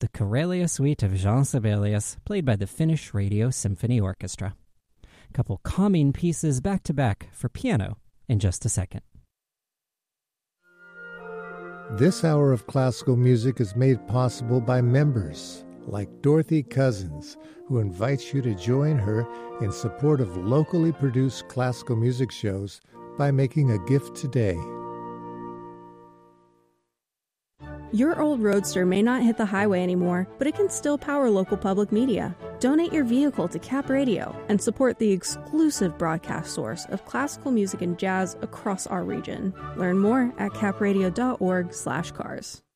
the Karelia Suite of Jean Sibelius, played by the Finnish Radio Symphony Orchestra. A couple calming pieces back-to-back for piano in just a second. This hour of classical music is made possible by members like Dorothy Cousins, who invites you to join her in support of locally produced classical music shows by making a gift today. Your old Roadster may not hit the highway anymore, but it can still power local public media. Donate your vehicle to Cap Radio and support the exclusive broadcast source of classical music and jazz across our region. Learn more at capradio.org/cars.